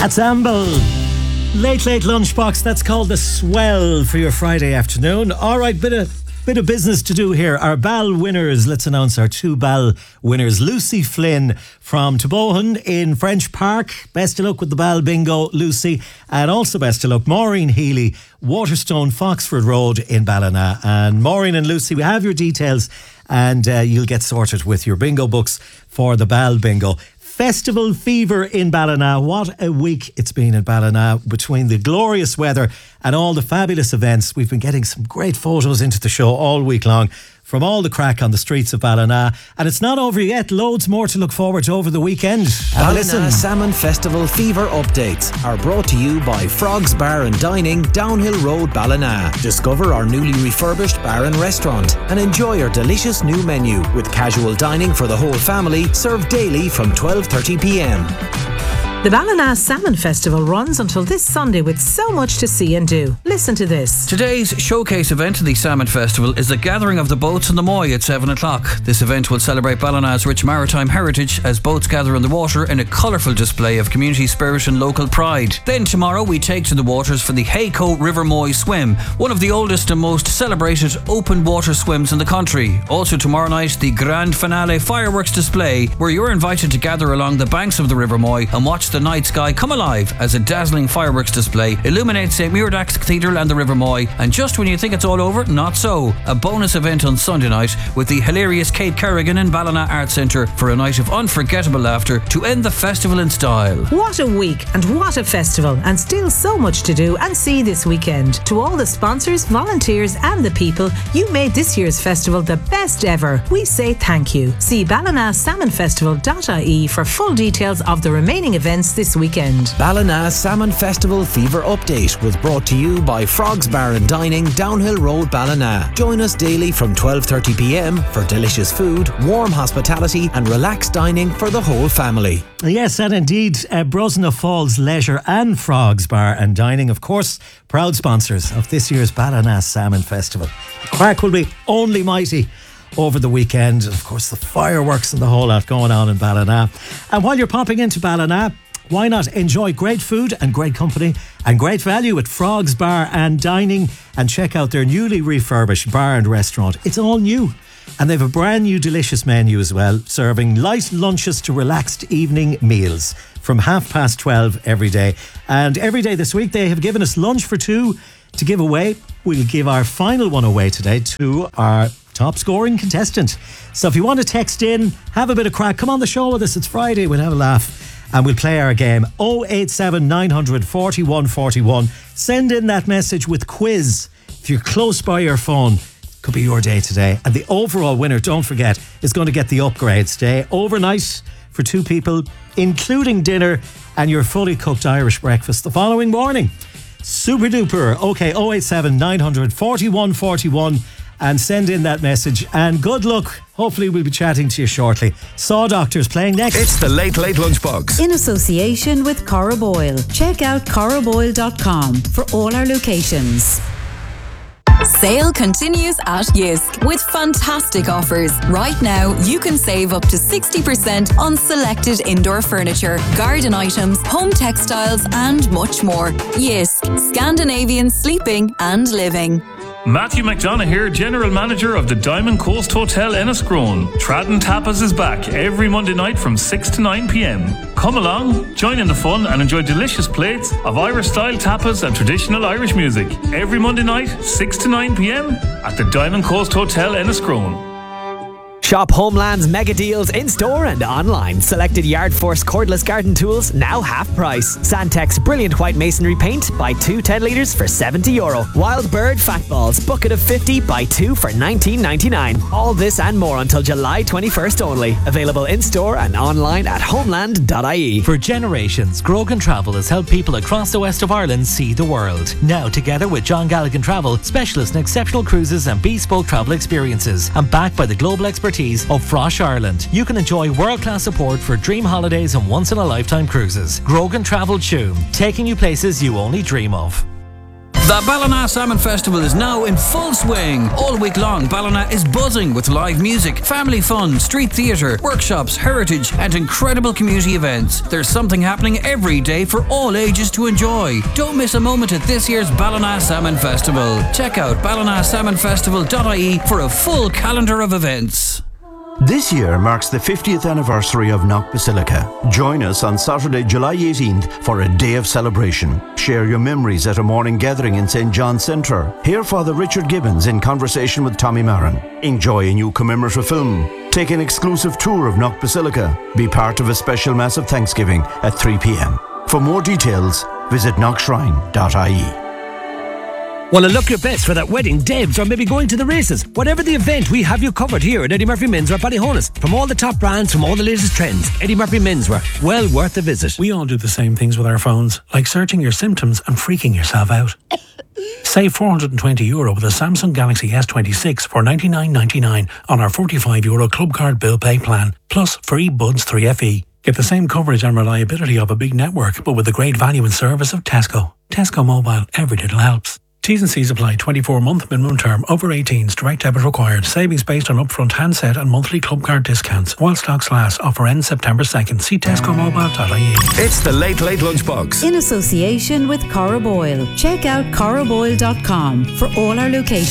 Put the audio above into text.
That's Amble. Late lunchbox. That's called the swell for your Friday afternoon. All right, bit of business to do here. Our Ball winners. Let's announce our two Ball winners. Lucy Flynn from Tobohan in French Park. Best of luck with the Ball bingo, Lucy. And also best of luck, Maureen Healy, Waterstone, Foxford Road in Ballina. And Maureen and Lucy, we have your details and you'll get sorted with your bingo books for the Ball bingo. Festival fever in Ballina. What a week it's been in Ballina between the glorious weather and all the fabulous events. We've been getting some great photos into the show all week long from all the crack on the streets of Ballina. And it's not over yet. Loads more to look forward to over the weekend. Ballina Salmon Festival fever updates are brought to you by Frogs Bar and Dining, Downhill Road, Ballina. Discover our newly refurbished bar and restaurant and enjoy our delicious new menu with casual dining for the whole family, served daily from 12:30pm. The Ballina Salmon Festival runs until this Sunday with so much to see and do. Listen to this. Today's showcase event of the Salmon Festival is the gathering of the boats on the Moy at 7 o'clock. This event will celebrate Ballina's rich maritime heritage as boats gather in the water in a colourful display of community spirit and local pride. Then tomorrow we take to the waters for the Hayco River Moy Swim, one of the oldest and most celebrated open water swims in the country. Also tomorrow night, the grand finale fireworks display, where you're invited to gather along the banks of the River Moy and watch the night sky come alive as a dazzling fireworks display illuminates St. Muirdax Cathedral and the River Moy. And just when you think it's all over, not so. A bonus event on Sunday night with the hilarious Kate Kerrigan in Ballina Arts Centre for a night of unforgettable laughter to end the festival in style. What a week and what a festival, and still so much to do and see this weekend. To all the sponsors, volunteers and the people, you made this year's festival the best ever. We say thank you. See ballinasalmonfestival.ie for full details of the remaining events this weekend. Ballina Salmon Festival fever update was brought to you by Frogs Bar and Dining, Downhill Road, Ballina. Join us daily from 12:30pm for delicious food, warm hospitality and relaxed dining for the whole family. Yes, and indeed, Brosna Falls Leisure and Frogs Bar and Dining, of course, proud sponsors of this year's Ballina Salmon Festival. The crack will be only mighty over the weekend. Of course, the fireworks and the whole lot going on in Ballina. And while you're popping into Ballina, why not enjoy great food and great company and great value at Frogs Bar and Dining, and check out their newly refurbished bar and restaurant. It's all new. And they have a brand new delicious menu as well, serving light lunches to relaxed evening meals from 12:30 every day. And every day this week they have given us lunch for two to give away. We'll give our final one away today to our top scoring contestant. So if you want to text in, have a bit of crack, come on the show with us. It's Friday, we'll have a laugh and we'll play our game. 087 900 41 41. Send in that message with quiz if you're close by your phone. Could be your day today. And the overall winner, don't forget, is going to get the upgrade stay overnight for two people, including dinner and your fully cooked Irish breakfast the following morning. Super duper. Okay, 087 900 41 41 and send in that message. And good luck. Hopefully we'll be chatting to you shortly. Saw Doctors playing next. It's the Late Lunchbox. In association with Corraboyle. Check out corraboyle.com for all our locations. Sale continues at Yisk with fantastic offers. Right now, you can save up to 60% on selected indoor furniture, garden items, home textiles and much more. Yisk, Scandinavian sleeping and living. Matthew McDonough here, General Manager of the Diamond Coast Hotel Enniscrone. Tradden Tapas is back every Monday night from 6 to 9pm. Come along, join in the fun and enjoy delicious plates of Irish-style tapas and traditional Irish music. Every Monday night, 6 to 9pm at the Diamond Coast Hotel Enniscrone. Shop Homeland's mega deals in store and online. Selected Yard Force cordless garden tools now half price. Sandtex brilliant white masonry paint, buy 2 10 litres for €70. Wild Bird fat balls, bucket of 50, buy 2 for $19.99. All this and more until July 21st only. Available in store and online at homeland.ie. For generations, Grogan Travel has helped people across the west of Ireland see the world. Now, together with John Galligan Travel, specialists in exceptional cruises and bespoke travel experiences, and backed by the global expertise of Frosh Ireland, you can enjoy world-class support for dream holidays and once-in-a-lifetime cruises. Grogan Travel Tuam, taking you places you only dream of. The Ballina Salmon Festival is now in full swing. All week long, Ballina is buzzing with live music, family fun, street theatre, workshops, heritage and incredible community events. There's something happening every day for all ages to enjoy. Don't miss a moment at this year's Ballina Salmon Festival. Check out ballinasalmonfestival.ie for a full calendar of events. This year marks the 50th anniversary of Knock Basilica. Join us on Saturday, July 18th for a day of celebration. Share your memories at a morning gathering in St. John's Centre. Hear Father Richard Gibbons in conversation with Tommy Marin. Enjoy a new commemorative film. Take an exclusive tour of Knock Basilica. Be part of a special Mass of Thanksgiving at 3 p.m. For more details, visit knockshrine.ie. Want to look your best for that wedding, debs, or maybe going to the races? Whatever the event, we have you covered here at Eddie Murphy Menswear Ballyhonus. From all the top brands, from all the latest trends, Eddie Murphy Menswear, well worth a visit. We all do the same things with our phones, like searching your symptoms and freaking yourself out. Save €420 with a Samsung Galaxy S26 for $99.99 on our €45 Club Card Bill Pay plan, plus free Buds 3FE. Get the same coverage and reliability of a big network, but with the great value and service of Tesco. Tesco Mobile, every little helps. T's and C's apply. 24-month minimum term. Over 18s. Direct debit required. Savings based on upfront handset and monthly club card discounts. While stocks last. Offer ends September 2nd. See tescomobile.ie. It's the Late Late Lunchbox. In association with Cora Boyle. Check out coraboyle.com for all our locations.